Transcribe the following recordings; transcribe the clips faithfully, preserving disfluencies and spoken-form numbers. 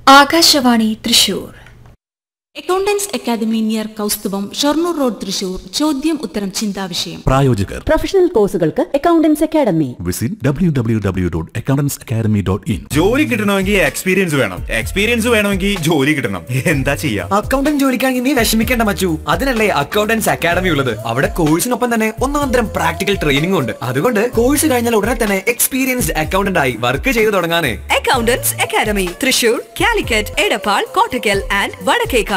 Akashvani Thrissur. Accountants academy near Kaustubham, Shoranur road, Thrissur. ചോദ്യം ഉത്തരം ചിന്താവിഷയം. പ്രായോജകർ പ്രൊഫഷണൽ കോഴ്സുകൾക്ക് accountants academy. Visit W W W dot accountants academy dot in. ജോലി കിട്ടണമെങ്കിൽ എക്സ്പീരിയൻസ് വേണം, എക്സ്പീരിയൻസ് വേണമെങ്കിൽ ജോലി കിട്ടണം. എന്താ ചെയ്യാ? അക്കൗണ്ടന്റ് ജോലിക്കാണെങ്കിൽ നീ വിഷമിക്കേണ്ട മച്ചു. അതിനല്ലേ അക്കൗണ്ടൻസ് അക്കാദമി ഉള്ളത്. അവിടെ കോഴ്സിനൊപ്പം തന്നെ ഒന്നാന്തരം പ്രാക്ടിക്കൽ ട്രെയിനിംഗ് ഉണ്ട്. അതുകൊണ്ട് കോഴ്സ് കഴിഞ്ഞാൽ ഉടനെ തന്നെ എക്സ്പീരിയൻസ്ഡ് അക്കൗണ്ടന്റ് ആയി വർക്ക് ചെയ്തു തുടങ്ങാനേ. Accountants academy, Thrissur, Calicut, Edappal, Kottakkal and Vadakkekad.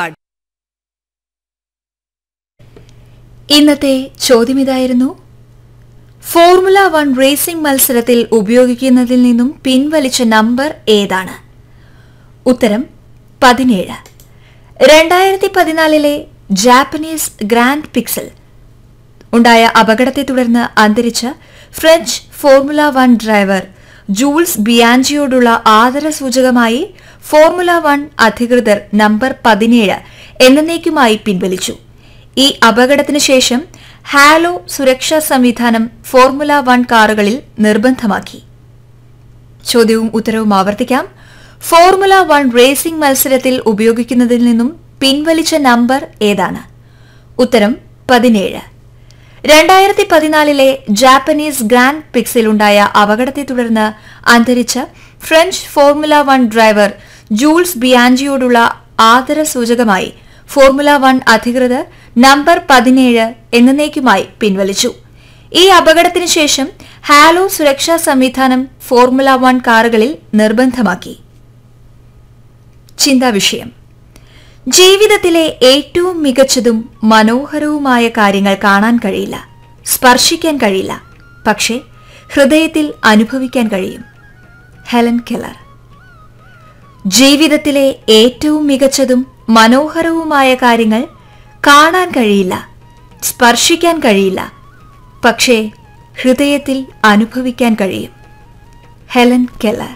ഇന്നത്തെ ചോദ്യം ഇതായിരുന്നു: ഫോർമുല വൺ റേസിംഗ് മത്സരത്തിൽ ഉപയോഗിക്കുന്നതിൽ നിന്നും പിൻവലിച്ച നമ്പർ ഏതാണ്? ഉത്തരം പതിനേഴ്. രണ്ടായിരത്തി പതിനാലിലെ ജാപ്പനീസ് ഗ്രാൻഡ് പിക്സിൽ ഉണ്ടായ അപകടത്തെ തുടർന്ന് അന്തരിച്ച French formula one driver joules ബിയാൻജിയോടുള്ള ആദരസൂചകമായി ഫോർമുല വൺ അധികൃതർ നമ്പർ പതിനേഴ് എന്നേക്കുമായി പിൻവലിച്ചു. ഈ അപകടത്തിനു ശേഷം ഹാലോ സുരക്ഷാ സംവിധാനം ഫോർമുല വൺ കാറുകളിൽ നിർബന്ധമാക്കി. ചോദ്യവും ഉത്തരവും ആവർത്തിക്കാം. ഫോർമുല വൺ റേസിംഗ് മത്സരത്തിൽ ഉപയോഗിക്കുന്നതിൽ നിന്നും പിൻവലിച്ച നമ്പർ ഏതാണ്? ഉത്തരം പതിനേഴ്. രണ്ടായിരത്തി പതിനാലിലെ ജാപ്പനീസ് ഗ്രാൻഡ് പിക്സിലുണ്ടായ അപകടത്തെ തുടർന്ന് അന്തരിച്ച French formula one driver joules ബിയാൻജിയോടുള്ള ആദരസൂചകമായി ഫോർമുല വൺ അധികൃതർ നമ്പർ പതിനേഴ് എന്നേക്കുമായി പിൻവലിച്ചു. ഈ അപകടത്തിനു ശേഷം ഹാലോ സുരക്ഷാ സംവിധാനം ഫോർമുല വൺ കാറുകളിൽ നിർബന്ധമാക്കി. ചിന്താവിഷയം: ജീവിതത്തിലെ ഏറ്റവും മികച്ചതും മനോഹരവുമായ കാര്യങ്ങൾ കാണാൻ കഴിയില്ല, സ്പർശിക്കാൻ കഴിയില്ല, പക്ഷേ ഹൃദയത്തിൽ അനുഭവിക്കാൻ കഴിയും. Helen Keller. ജീവിതത്തിലെ ഏറ്റവും മികച്ചതും മനോഹരവുമായ കാര്യങ്ങൾ കാണാൻ കഴിയില്ല, സ്പർശിക്കാൻ കഴിയില്ല, പക്ഷേ ഹൃദയത്തിൽ അനുഭവിക്കാൻ കഴിയും. Helen Keller.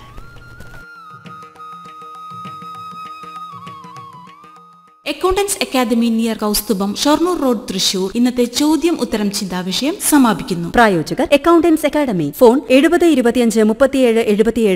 Accountants academy near Kaustubham, Shoranur road, Thrissur. ഇന്നത്തെ ചോദ്യം ഉത്തരം ചിന്താവിഷയം സമാപിക്കുന്നു. പ്രായോജകർ അക്കൗണ്ടൻസ് അക്കാദമി. ഫോൺ എഴുപത് ഇരുപത്തിയഞ്ച് മുപ്പത്തിയേഴ് എഴുപത്തിയേഴ്